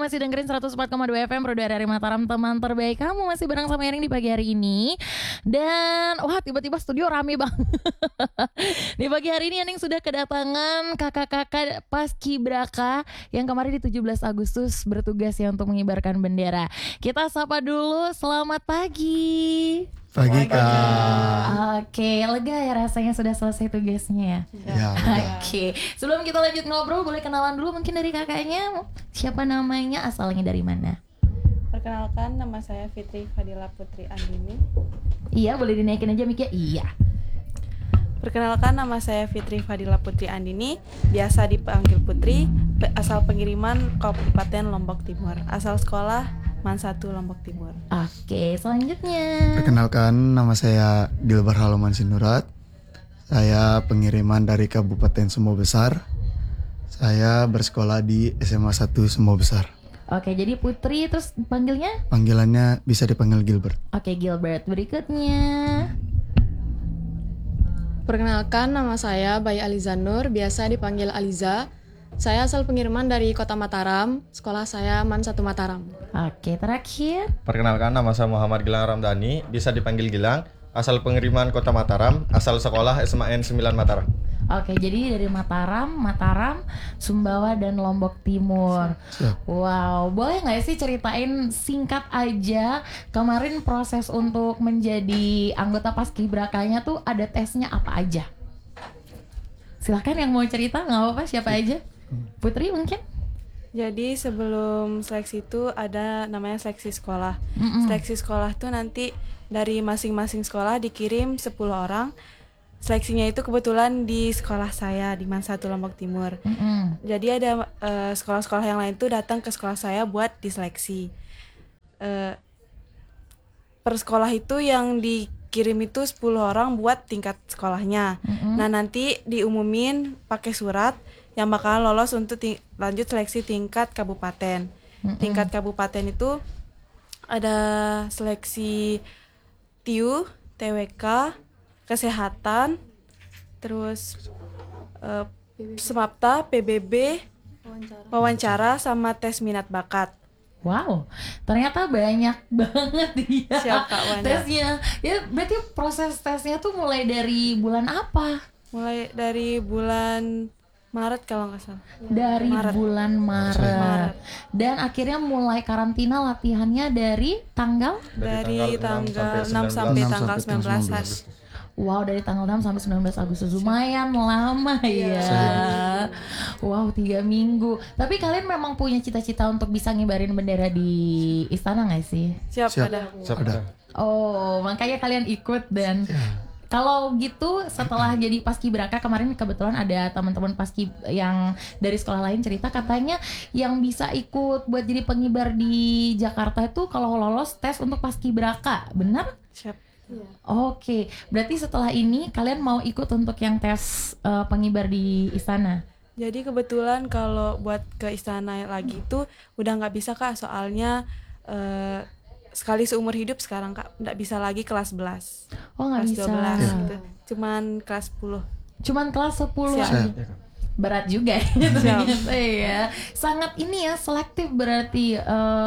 masih dengerin 104,2 FM Pro dari Mataram, teman terbaik kamu. Masih bareng sama Ering di pagi hari ini. Dan wah, tiba-tiba studio rame banget. Di pagi hari ini Ering sudah kedatangan kakak-kakak Paskibraka yang kemarin di 17 Agustus bertugas ya untuk mengibarkan bendera. Kita sapa dulu, selamat pagi. Pagi Kak. Oke, lega ya rasanya sudah selesai tugasnya ya. Ya, Oke, sebelum kita lanjut ngobrol, boleh kenalan dulu mungkin dari kakaknya. Siapa namanya, asalnya dari mana? Perkenalkan, nama saya Fitri Fadila Putri Andini. Iya, boleh dinaikin aja mic-nya. Iya. Perkenalkan, nama saya Fitri Fadila Putri Andini, biasa dipanggil Putri, asal pengiriman Kabupaten Lombok Timur, asal sekolah MAN 1 Lombok Timur. Oke, selanjutnya. Perkenalkan, nama saya Dilbar Haloman Sinurat. Saya pengiriman dari Kabupaten Sumbawa Besar. Saya bersekolah di SMA 1 Sumbawa Besar. Oke, jadi Putri, terus panggilnya? Panggilannya bisa dipanggil Gilbert. Oke, Gilbert. Berikutnya. Perkenalkan, nama saya Bayi Aliza Nur, biasa dipanggil Aliza. Saya asal pengiriman dari Kota Mataram, sekolah saya MAN 1 Mataram. Oke, terakhir. Perkenalkan, nama saya Muhammad Gilang Ramdhani, bisa dipanggil Gilang, asal pengiriman Kota Mataram, asal sekolah SMAN 9 Mataram. Oke, jadi dari Mataram, Sumbawa, dan Lombok Timur. Siap. Wow, boleh nggak sih ceritain singkat aja kemarin proses untuk menjadi anggota Paskibrakanya tuh ada tesnya apa aja? Silahkan yang mau cerita, nggak apa-apa, siapa aja? Putri mungkin? Jadi sebelum seleksi itu ada namanya seleksi sekolah. Seleksi sekolah tuh nanti dari masing-masing sekolah dikirim 10 orang. Seleksinya itu kebetulan di sekolah saya di MAN 1 Lombok Timur. Jadi ada sekolah-sekolah yang lain tuh datang ke sekolah saya buat diseleksi. Per sekolah itu yang dikirim itu 10 orang buat tingkat sekolahnya. Nah, nanti diumumin pakai surat yang bakalan lolos untuk lanjut seleksi tingkat kabupaten. Tingkat kabupaten itu ada seleksi TIU, TWK, kesehatan, terus SMAPTA, PBB, wawancara sama tes minat bakat. Wow, ternyata banyak banget ya Siap, Kak, banyak. tesnya. Ya berarti proses tesnya tuh mulai dari bulan apa? Mulai dari bulan Maret kalau nggak salah. Dari bulan Maret. Dan akhirnya mulai karantina latihannya dari tanggal? Dari tanggal 6 sampai tanggal 19-an. Wow, dari tanggal 6 sampai 19 Agustus. Lumayan lama ya. Wow, 3 minggu. Tapi kalian memang punya cita-cita untuk bisa ngibarin bendera di istana gak sih? Siap. Ada. Oh, makanya kalian ikut. Dan kalau gitu setelah jadi Paskibraka, kemarin kebetulan ada teman-teman Paski yang dari sekolah lain cerita katanya yang bisa ikut buat jadi pengibar di Jakarta itu kalau lolos tes untuk Paskibraka, benar? Siap. Oke, berarti setelah ini kalian mau ikut untuk yang tes pengibar di istana? Jadi kebetulan kalau buat ke istana lagi itu udah nggak bisa Kak, soalnya sekali seumur hidup sekarang Kak, nggak bisa lagi kelas 11. Oh, nggak kelas bisa. 12 gitu. Cuman kelas 10. Cuman kelas 10 Siap. aja. Berat juga ya ternyata ya. Sangat ini ya, selektif berarti,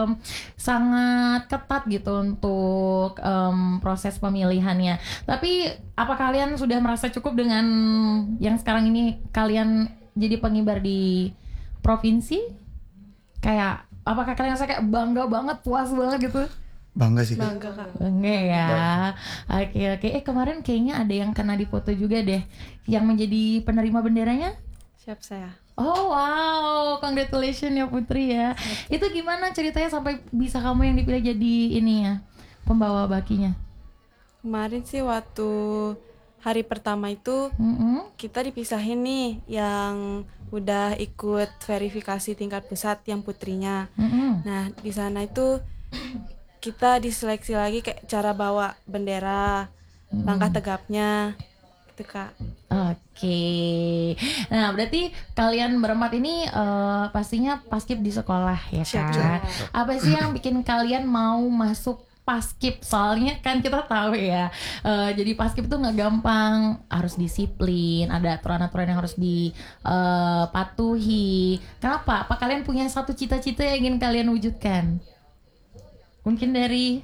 sangat ketat gitu untuk proses pemilihannya. Tapi apa kalian sudah merasa cukup dengan yang sekarang ini kalian jadi pengibar di provinsi? Kayak apakah kalian rasa kayak bangga banget, puas banget gitu? Bangga sih Kak. Bangga Kak. Bangga ya. Oke. Kemarin kayaknya ada yang kena dipoto juga deh, yang menjadi penerima benderanya. Siap saya. Oh wow, congratulations ya Putri ya. Itu gimana ceritanya sampai bisa kamu yang dipilih jadi ini ya, pembawa bakinya? Kemarin sih waktu hari pertama itu kita dipisahin nih, yang udah ikut verifikasi tingkat pusat yang putrinya. Nah, di sana itu kita diseleksi lagi kayak cara bawa bendera, langkah tegapnya gitu Kak. Oke. Nah, berarti kalian berempat ini pastinya paskib di sekolah ya kan? Apa sih yang bikin kalian mau masuk paskib, soalnya kan kita tahu ya, jadi paskib tuh nggak gampang, harus disiplin, ada aturan-aturan yang harus dipatuhi. Kenapa? Apa kalian punya satu cita-cita yang ingin kalian wujudkan? Mungkin dari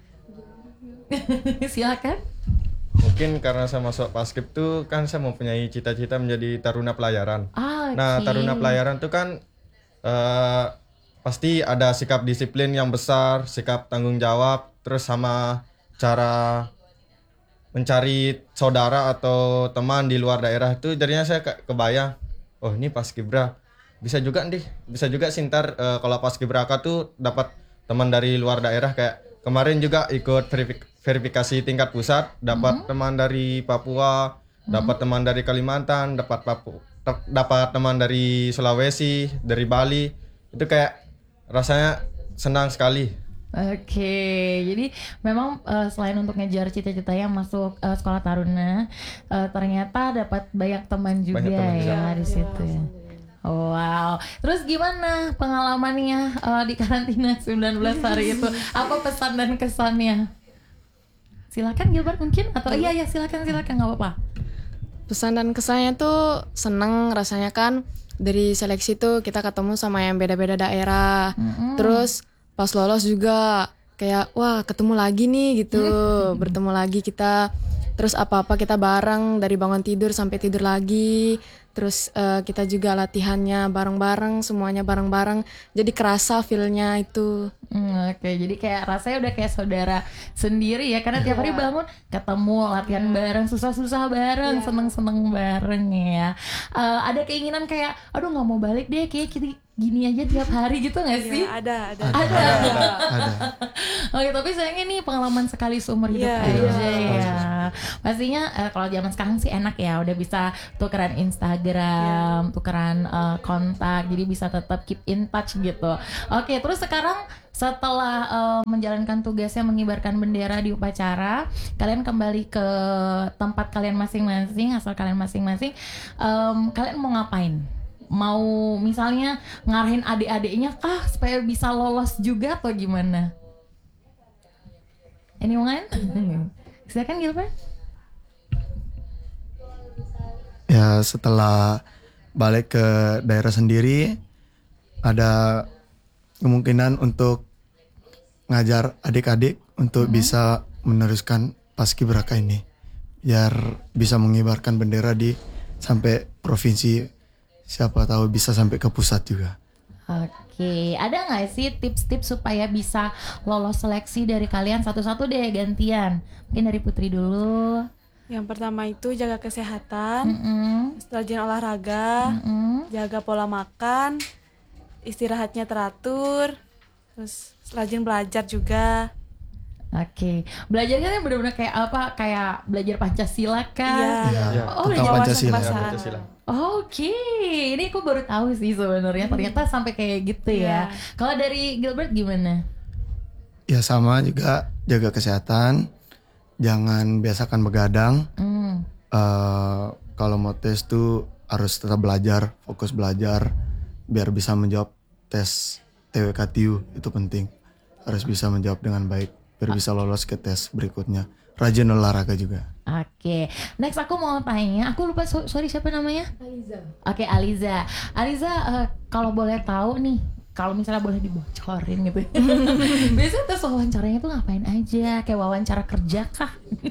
silakan. Mungkin karena saya masuk paskib tuh kan saya mempunyai cita-cita menjadi taruna pelayaran. Nah, taruna pelayaran tuh kan pasti ada sikap disiplin yang besar, sikap tanggung jawab, terus sama cara mencari saudara atau teman di luar daerah itu jadinya saya kebayang, oh ini paskibra bisa juga sintar kalau paskibraka tuh dapat teman dari luar daerah, kayak kemarin juga ikut verifikasi tingkat pusat, dapat teman dari Papua, dapat teman dari Kalimantan, dapat teman dari Sulawesi, dari Bali. Itu kayak rasanya senang sekali. Oke, jadi memang selain untuk ngejar cita-citanya masuk sekolah taruna, ternyata dapat banyak teman juga di situ. Wow, terus gimana pengalamannya di karantina 19 hari itu? Apa pesan dan kesannya? Silakan Gilbert mungkin, atau iya silakan nggak apa-apa. Pesan dan kesannya tuh seneng rasanya kan, dari seleksi tuh kita ketemu sama yang beda-beda daerah. Terus pas lolos juga kayak wah ketemu lagi nih gitu, bertemu lagi kita. Terus apa-apa kita bareng dari bangun tidur sampai tidur lagi. Terus kita juga latihannya bareng-bareng, semuanya bareng-bareng. Jadi kerasa feel-nya itu. Oke, jadi kayak rasanya udah kayak saudara sendiri ya, karena tiap hari bangun ketemu, latihan bareng, susah-susah bareng, seneng-seneng bareng ya. Ada keinginan kayak, aduh nggak mau balik deh, kayak gini aja tiap hari gitu nggak sih? Ada. Oke, tapi sayangnya nih pengalaman sekali seumur hidup aja ya. Pastinya kalau zaman sekarang sih enak ya, udah bisa tukeran Instagram, tukeran kontak, jadi bisa tetap keep in touch gitu. Oke, terus sekarang setelah menjalankan tugasnya mengibarkan bendera di upacara, kalian kembali ke tempat kalian masing-masing, asal kalian masing-masing. Kalian mau ngapain? Mau misalnya ngarahin adik-adiknya kah supaya bisa lolos juga atau gimana? Anyone? Silakan Gilbert. Ya setelah balik ke daerah sendiri, ada kemungkinan untuk ngajar adik-adik untuk bisa meneruskan paskibraka ini, biar bisa mengibarkan bendera di sampai provinsi, siapa tahu bisa sampai ke pusat juga. Oke, ada nggak sih tips-tips supaya bisa lolos seleksi dari kalian satu-satu deh gantian? Mungkin dari Putri dulu. Yang pertama itu jaga kesehatan, rajin olahraga, jaga pola makan, istirahatnya teratur, terus rajin belajar juga. Oke, belajarnya benar-benar kayak apa? Kayak belajar Pancasila kan? Iya. Oh, tentang belajar Pancasila. Pancasila. Oke, ini aku baru tahu sih sebenarnya. Ternyata sampai kayak gitu ya. Kalau dari Gilbert gimana? Ya sama juga, jaga kesehatan, jangan biasakan begadang. Kalau mau tes tuh harus tetap belajar, fokus belajar, biar bisa menjawab tes TWK-TIU, itu penting. Harus bisa menjawab dengan baik, biar bisa lolos ke tes berikutnya. Rajin olahraga juga. Oke, next aku mau tanya, aku lupa sorry siapa namanya? Aliza. Oke, Aliza. Aliza, kalau boleh tahu nih, kalau misalnya boleh dibocorin gitu. Biasanya tes wawancaranya tuh ngapain aja? Kayak wawancara kerja kah?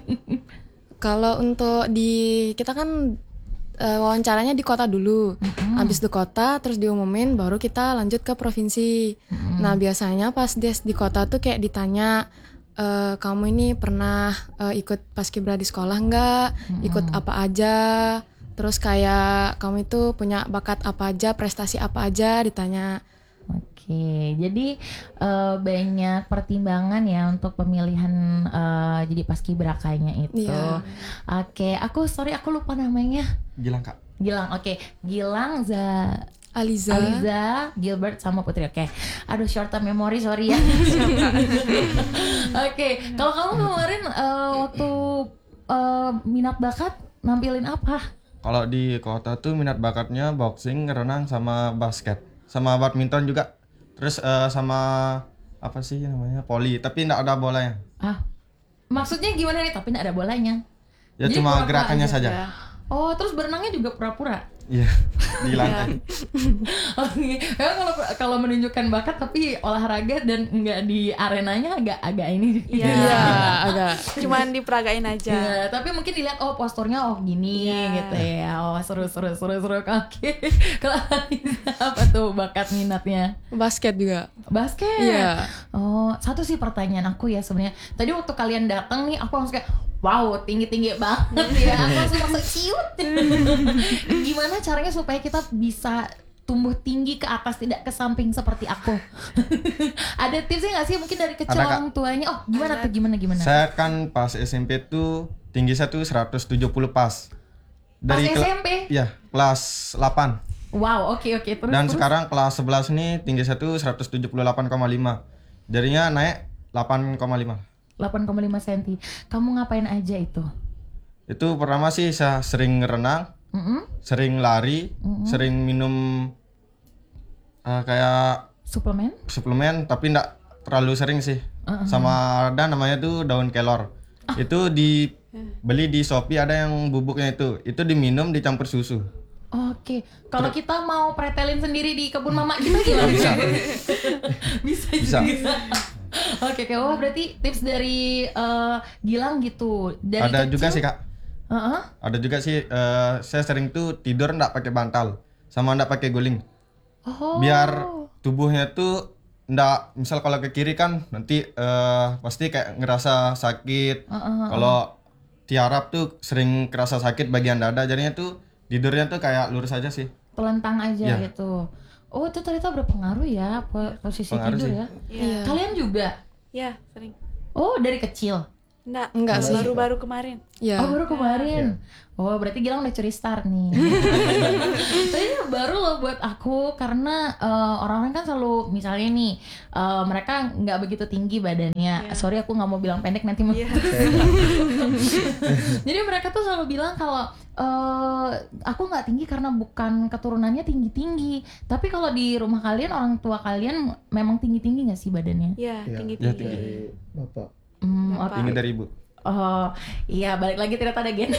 Kalau untuk kita kan wawancaranya di kota dulu. Habis di kota terus diumumin baru kita lanjut ke provinsi. Nah, biasanya pas di kota tuh kayak ditanya, kamu ini pernah ikut paskibra di sekolah nggak? Ikut apa aja? Terus kayak kamu itu punya bakat apa aja, prestasi apa aja, ditanya. Oke, jadi banyak pertimbangan ya untuk pemilihan jadi paskibrakanya itu. Iya. Oke, aku lupa namanya. Gilang, Kak. Gilang, oke. Gilang, Aliza, Gilbert sama Putri. Oke. Aduh, short term memory, sorry ya. Oke, kalau kamu kemarin waktu minat bakat nampilin apa? Kalau di kota tuh minat bakatnya boxing, renang, sama basket, sama badminton juga. Terus sama apa sih namanya, poli, tapi nggak ada bolanya. Maksudnya gimana nih? Tapi nggak ada bolanya. Ya Jadi cuma pura-pura gerakannya aja. saja. Oh, terus berenangnya juga pura-pura. Iya, di lantai. Oke, memang kalau menunjukkan bakat tapi olahraga dan nggak di arenanya agak ini. Iya. agak. Cuman diperagain aja. Ya, tapi mungkin dilihat posturnya gini Iya. gitu ya. Seru. Oke. Kalau Anissa, apa tuh bakat minatnya? Basket juga. Basket. Iya. Oh, satu sih pertanyaan aku ya sebenarnya. Tadi waktu kalian datang nih, aku langsung kayak, wow, tinggi banget ya. Aku langsung merasa ciut. Gimana caranya supaya kita bisa tumbuh tinggi ke atas, tidak ke samping seperti aku? Ada tipsnya nggak sih mungkin dari kecil Ada, Kak. orang tuanya? Oh, gimana tuh? Gimana? Saya kan pas SMP tuh tinggi saya tuh 170 pas. Pas SMP? Iya, kelas 8. Wow, oke. Terus Dan terus? sekarang kelas 11 nih tinggi saya tuh 178,5. Jadinya naik 8,5. 8,5 cm. Kamu ngapain aja itu? Itu pertama sih saya sering renang, sering lari, sering minum kayak suplemen tapi enggak terlalu sering sih. Sama ada namanya tuh daun kelor. Itu dibeli di Shopee, ada yang bubuknya itu diminum dicampur susu. Oke, kalau kita mau pretelin sendiri di kebun mama kita gimana? Bisa. Oke, wah berarti tips dari Gilang gitu. Dari Ada kecil, juga sih Kak. Ada juga sih, saya sering tuh tidur enggak pakai bantal sama enggak pakai guling. Oh. Biar tubuhnya tuh enggak, misal kalau ke kiri kan nanti pasti kayak ngerasa sakit. Kalau tiarap tuh sering kerasa sakit bagian dada, jadinya tuh tidurnya tuh kayak lurus aja sih. Telentang aja Iya. gitu. Oh, itu ternyata berpengaruh ya posisi Pengaruh tidur sih. ya. Iya. Kalian juga? Ya, sering. Oh, dari kecil. Enggak sih. Baru-baru kemarin. Iya. Oh, baru kemarin. Oh, berarti Gilang udah curi start nih. Tapi ini baru loh buat aku karena orang-orang kan selalu misalnya nih mereka nggak begitu tinggi badannya. Sorry aku nggak mau bilang pendek nanti. Jadi mereka tuh selalu bilang kalau aku nggak tinggi karena bukan keturunannya tinggi-tinggi. Tapi kalau di rumah kalian orang tua kalian memang tinggi-tinggi nggak sih badannya? Iya, Ya, tinggi-tinggi. tinggi. Bapak. Oke. Tinggi dari ibu. Oh iya, balik lagi ternyata ada gen.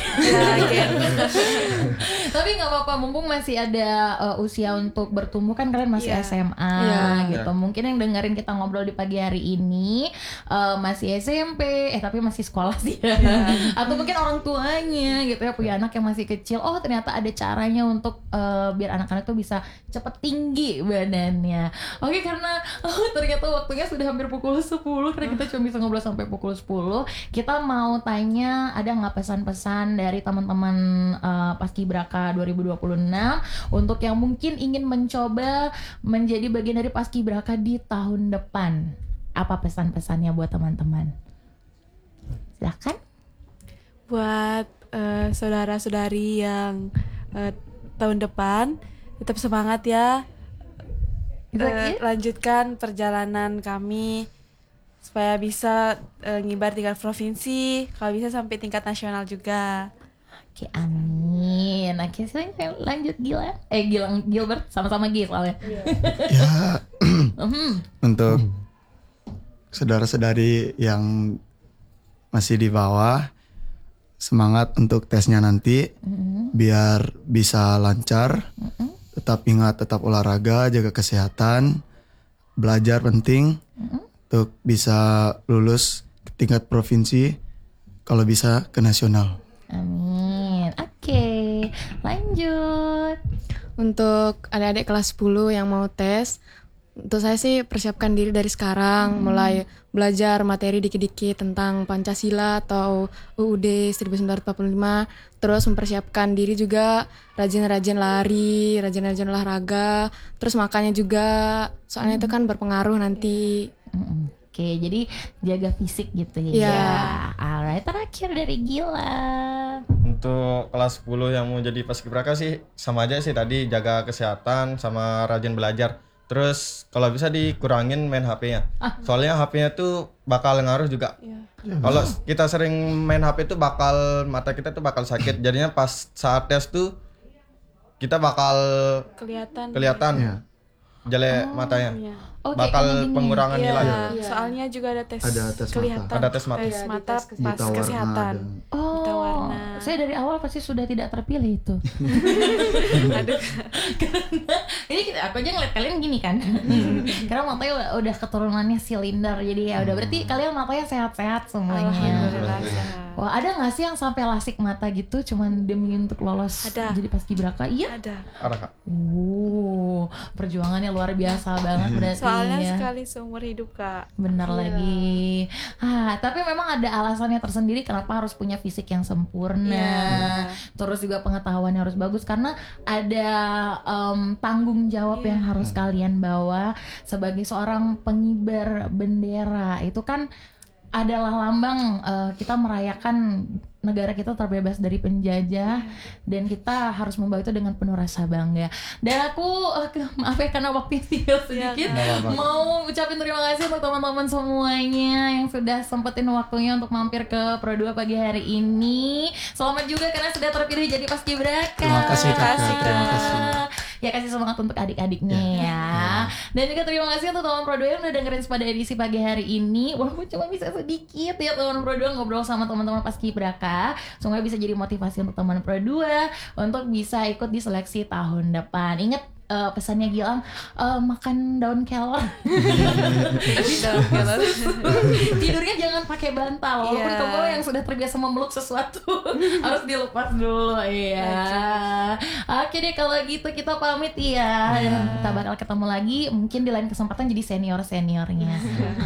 Tapi nggak apa-apa, mumpung masih ada usia untuk bertumbuh kan, kalian masih Iya. SMA gitu. Mungkin yang dengerin kita ngobrol di pagi hari ini masih SMP, tapi masih sekolah sih. Atau mungkin orang tuanya gitu ya punya anak yang masih kecil. Oh ternyata ada caranya untuk biar anak-anak tuh bisa cepet tinggi badannya. Oke, karena ternyata waktunya sudah hampir pukul 10 karena kita cuma bisa ngobrol sampai pukul 10. Kita mau tanya, ada nggak pesan-pesan dari teman-teman Paskibraka 2026 untuk yang mungkin ingin mencoba menjadi bagian dari Paskibraka di tahun depan? Apa pesan-pesannya buat teman-teman? Silakan. Buat saudara-saudari yang tahun depan tetap semangat ya. Lanjutkan perjalanan kami supaya bisa ngibar tingkat provinsi, kalau bisa sampai tingkat nasional juga. Oke, amin. Oke, silakan lanjut Gilbert, sama-sama Gil soalnya. Ya, untuk saudara-saudari yang masih di bawah, semangat untuk tesnya nanti, biar bisa lancar. Tetap ingat, tetap olahraga, jaga kesehatan, belajar penting untuk bisa lulus ke tingkat provinsi, kalau bisa ke nasional. Amin. Oke, lanjut. Untuk adik-adik kelas 10 yang mau tes, untuk saya sih persiapkan diri dari sekarang, mulai belajar materi dikit-dikit tentang Pancasila atau UUD 1945, terus mempersiapkan diri juga rajin-rajin lari, rajin-rajin olahraga, terus makannya juga, soalnya itu kan berpengaruh nanti. Oke, jadi jaga fisik gitu ya. Iya. Alright, terakhir dari Gila. Untuk kelas 10 yang mau jadi paskibraka sih sama aja sih tadi, jaga kesehatan sama rajin belajar. Terus kalau bisa dikurangin main HP-nya. Soalnya HP-nya tuh bakal ngaruh juga. Kalau kita sering main HP tuh bakal mata kita tuh bakal sakit. Jadinya pas saat tes tuh kita bakal Kelihatan. kelihatan jelek matanya. Oke, bakal kayak gini. pengurangan Iya, nilai. soalnya juga ada tes, Ada tes mata. kelihatan. Ada tes mata. Tes Iya, di mata tes pas Buta warna kesehatan. dan Oh, Buta warna. saya dari awal pasti sudah tidak terpilih itu. Aduh. Karena ini aku aja ngeliat kalian gini kan. Karena matanya udah keturunannya silinder, jadi ya udah berarti kalian matanya sehat-sehat semuanya. Alhamdulillah sehat. Wah, ada nggak sih yang sampai lasik mata gitu cuman demi untuk lolos Ada. jadi paskibraka? Iya. Ada. Ada Kak. Perjuangannya luar biasa banget berarti. Soalnya ya. sekali seumur hidup, Kak. Bener lagi. Tapi memang ada alasannya tersendiri kenapa harus punya fisik yang sempurna. Iya. Terus juga pengetahuannya harus bagus karena ada tanggung jawab yang harus kalian bawa sebagai seorang pengibar bendera. Itu kan adalah lambang kita merayakan negara kita terbebas dari penjajah dan kita harus membawa itu dengan penuh rasa bangga. Dan aku maaf ya karena waktunya tinggal sedikit, mau ucapin terima kasih untuk teman-teman semuanya yang sudah sempetin waktunya untuk mampir ke Pro2 pagi hari ini. Selamat juga karena sudah terpilih jadi paskibraka. Terima kasih, Kak. Terima kasih. Ya, kasih semangat untuk adik-adiknya ya. Dan juga terima kasih untuk teman Pro2 yang udah dengerin pada edisi pagi hari ini. Walaupun cuma bisa sedikit ya teman Pro2 ngobrol sama teman-teman paskibraka. Semoga bisa jadi motivasi untuk teman Pro2 untuk bisa ikut di seleksi tahun depan. Ingat pesannya Gilang, makan daun kelor. Tidurnya jangan pakai bantal. Walaupun kamu yang sudah terbiasa memeluk sesuatu harus dilepas dulu ya. Oke deh, kalau gitu kita pamit ya. Dan kita bakal ketemu lagi mungkin di lain kesempatan jadi senior-seniornya.